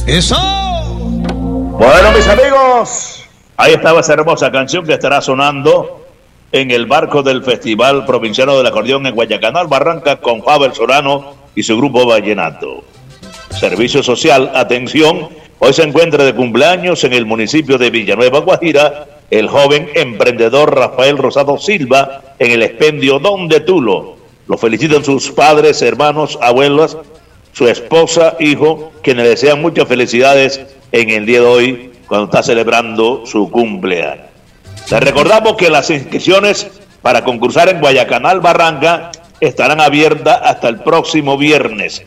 ¡Eso! Bueno, mis amigos, ahí estaba esa hermosa canción que estará sonando en el barco del Festival Provinciano del Acordeón en Guayacanal, Barranca, con Pavel Solano y su grupo Vallenato. Servicio social, atención, hoy se encuentra de cumpleaños en el municipio de Villanueva, Guajira, el joven emprendedor Rafael Rosado Silva en el expendio Don de Tulo. Lo felicitan sus padres, hermanos, abuelas, su esposa, hijo, quienes le desean muchas felicidades en el día de hoy, cuando está celebrando su cumpleaños. Les recordamos que las inscripciones para concursar en Guayacanal, Barranca, estarán abiertas hasta el próximo viernes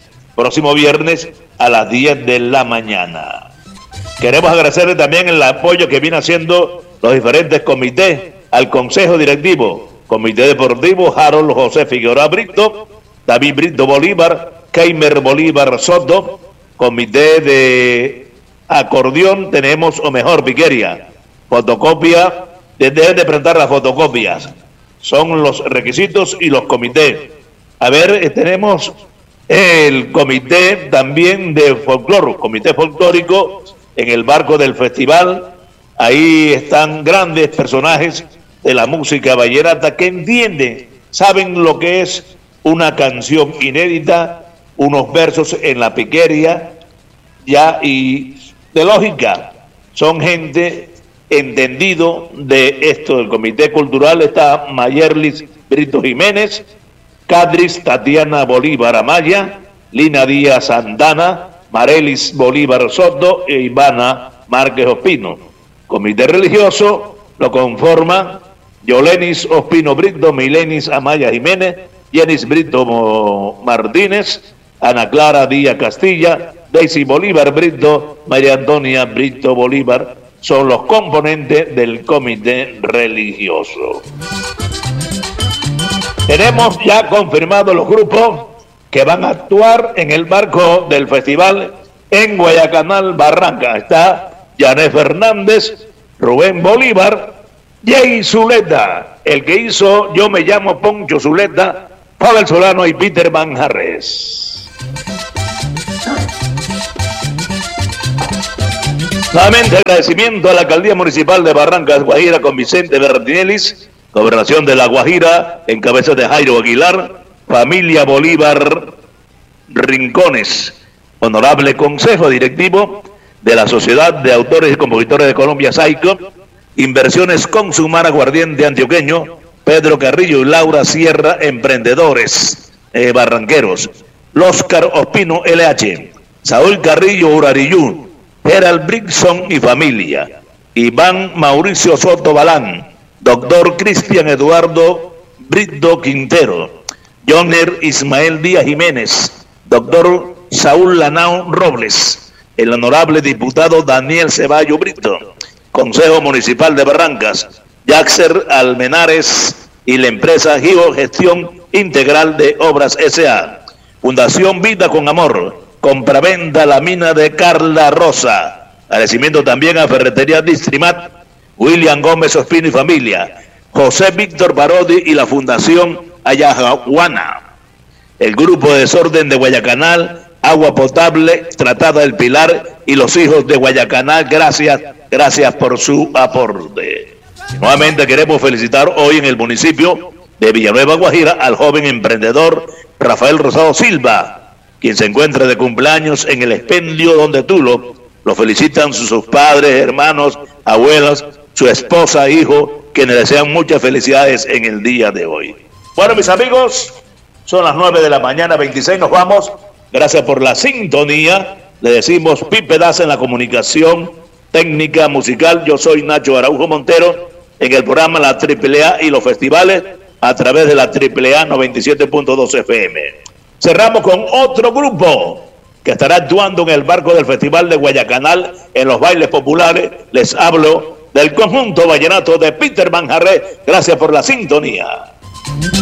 a las 10 de la mañana. Queremos agradecerle también el apoyo que viene haciendo los diferentes comités al Consejo Directivo, Comité Deportivo Harold José Figueroa Brito, David Brito Bolívar, Keimer Bolívar Soto, Comité de Acordeón, tenemos, o mejor, Piqueria, fotocopia, deben de presentar las fotocopias, son los requisitos y los comités. A ver, tenemos el comité también de folclore, comité folclórico en el barco del festival. Ahí están grandes personajes de la música vallenata que entienden, saben lo que es una canción inédita, unos versos en la piqueria, ya, y de lógica. Son gente entendido de esto del comité cultural. Está Mayerlis Brito Jiménez, Cadris Tatiana Bolívar Amaya, Lina Díaz Santana, Marelis Bolívar Soto e Ivana Márquez Ospino. Comité religioso lo conforman Yolenis Ospino Brito, Milenis Amaya Jiménez, Yenis Brito Martínez, Ana Clara Díaz Castilla, Daisy Bolívar Brito, María Antonia Brito Bolívar, son los componentes del comité religioso. Tenemos ya confirmados los grupos que van a actuar en el barco del festival en Guayacanal, Barranca. Está Yané Fernández, Rubén Bolívar, Jay Zuleta, el que hizo Yo me llamo Poncho Zuleta, Pavel Solano y Peter Manjarres. Nuevamente agradecimiento a la Alcaldía Municipal de Barrancas, Guajira, con Vicente Bertinelis, Gobernación de La Guajira, en cabeza de Jairo Aguilar, Familia Bolívar Rincones, Honorable Consejo Directivo de la Sociedad de Autores y Compositores de Colombia, SAICO, Inversiones Consumar Aguardiente Antioqueño, Pedro Carrillo y Laura Sierra, Emprendedores Barranqueros, Loscar Ospino LH, Saúl Carrillo Urariyú, Gerald Brixson y familia, Iván Mauricio Soto Balán, Doctor Cristian Eduardo Brito Quintero, Joner Ismael Díaz Jiménez, Doctor Saúl Lanao Robles, el honorable diputado Daniel Ceballo Brito, Consejo Municipal de Barrancas, Yaxer Almenares y la empresa Gio Gestión Integral de Obras S.A., Fundación Vida con Amor, compraventa La Mina de Carla Rosa. Agradecimiento también a Ferretería Distrimat, William Gómez Ospino y familia, José Víctor Parodi y la Fundación Ayahuana, el Grupo de Desorden de Guayacanal, Agua Potable, Tratada del Pilar y los hijos de Guayacanal. Gracias por su aporte. Nuevamente queremos felicitar hoy en el municipio de Villanueva, Guajira, al joven emprendedor Rafael Rosado Silva, quien se encuentra de cumpleaños en el expendio Don de Tulo. Lo felicitan sus padres, hermanos, abuelas, su esposa, hijo, quienes desean muchas felicidades en el día de hoy. Bueno, mis amigos, son las 9 de la mañana, 26, nos vamos. Gracias por la sintonía. Le decimos Pipe Daza en la comunicación técnica musical. Yo soy Nacho Araujo Montero en el programa La AAA y los festivales a través de la AAA 97.2 FM. Cerramos con otro grupo que estará actuando en el barco del Festival de Guayacanal en los bailes populares. Les hablo del conjunto vallenato de Peter Manjarres. Gracias por la sintonía.